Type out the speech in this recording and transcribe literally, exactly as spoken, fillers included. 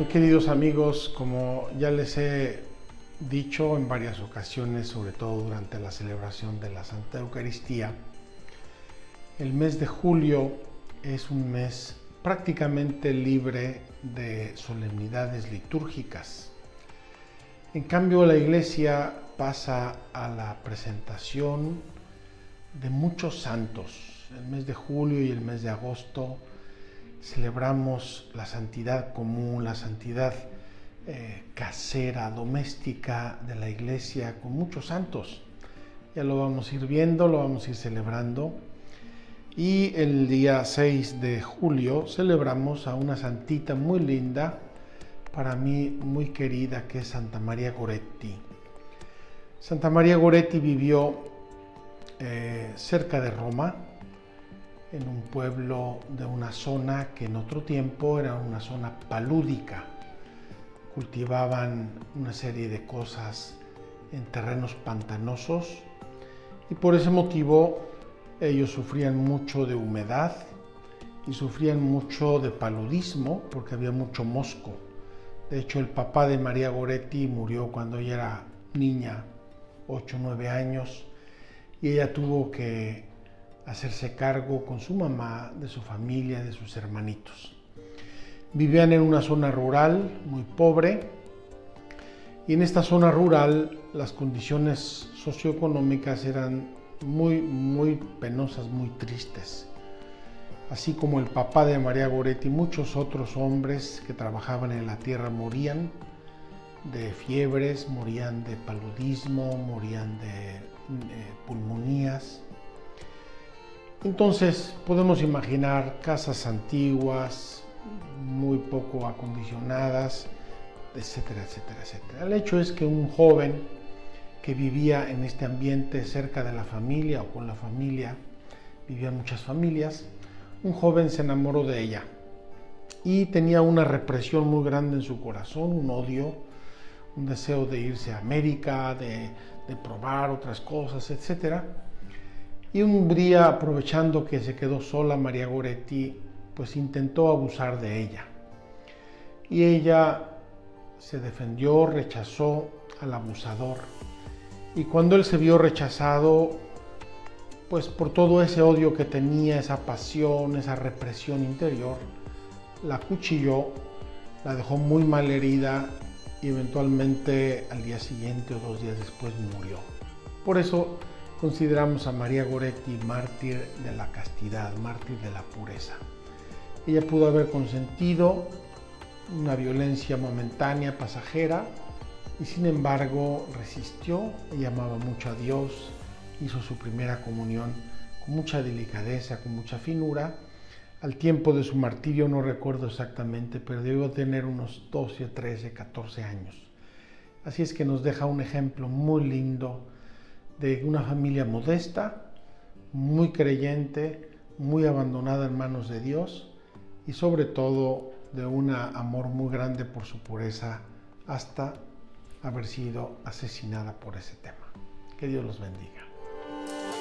Muy queridos amigos, como ya les he dicho en varias ocasiones, sobre todo durante la celebración de la Santa Eucaristía, el mes de julio es un mes prácticamente libre de solemnidades litúrgicas. En cambio, la Iglesia pasa a la presentación de muchos santos. El mes de julio y el mes de agosto celebramos la santidad común, la santidad eh, casera, doméstica de la Iglesia con muchos santos. Ya lo vamos a ir viendo, lo vamos a ir celebrando. Y el día seis de julio celebramos a una santita muy linda, para mí muy querida, que es Santa María Goretti. Santa María Goretti vivió eh, cerca de Roma, en un pueblo de una zona que en otro tiempo era una zona palúdica. Cultivaban una serie de cosas en terrenos pantanosos y por ese motivo ellos sufrían mucho de humedad y sufrían mucho de paludismo porque había mucho mosco. De hecho, el papá de María Goretti murió cuando ella era niña, ocho o nueve años, y ella tuvo que hacerse cargo con su mamá, de su familia, de sus hermanitos. Vivían en una zona rural muy pobre y en esta zona rural las condiciones socioeconómicas eran muy, muy penosas, muy tristes. Así como el papá de María Goretti, muchos otros hombres que trabajaban en la tierra morían de fiebres, morían de paludismo, morían de eh, pulmonías. Entonces podemos imaginar casas antiguas, muy poco acondicionadas, etcétera, etcétera, etcétera. El hecho es que un joven que vivía en este ambiente cerca de la familia o con la familia, vivían muchas familias, un joven se enamoró de ella y tenía una represión muy grande en su corazón, un odio, un deseo de irse a América, de, de probar otras cosas, etcétera. Y un día, aprovechando que se quedó sola María Goretti, pues intentó abusar de ella. Y ella se defendió, rechazó al abusador. Y cuando él se vio rechazado, pues por todo ese odio que tenía, esa pasión, esa represión interior, la acuchilló, la dejó muy mal herida y eventualmente al día siguiente o dos días después murió. Por eso consideramos a María Goretti mártir de la castidad, mártir de la pureza. Ella pudo haber consentido una violencia momentánea, pasajera, y sin embargo resistió. Ella amaba mucho a Dios, hizo su primera comunión con mucha delicadeza, con mucha finura. Al tiempo de su martirio, no recuerdo exactamente, pero debió tener unos doce, trece, catorce años. Así es que nos deja un ejemplo muy lindo de una familia modesta, muy creyente, muy abandonada en manos de Dios y sobre todo de un amor muy grande por su pureza hasta haber sido asesinada por ese tema. Que Dios los bendiga.